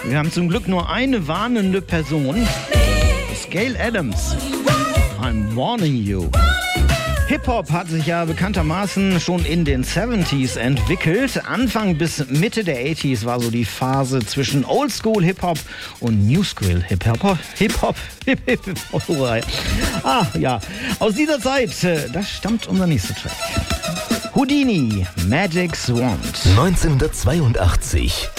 Wir haben zum Glück nur eine warnende Person. Scale Adams. I'm warning you. Hip-Hop hat sich ja bekanntermaßen schon in den 70s entwickelt. Anfang bis Mitte der 80s war so die Phase zwischen Oldschool-Hip-Hop und New-School-Hip-Hop. Hip-Hop. Ah, ja. Aus dieser Zeit, das stammt unser nächster Track. Houdini, Magic's Wand. 1982.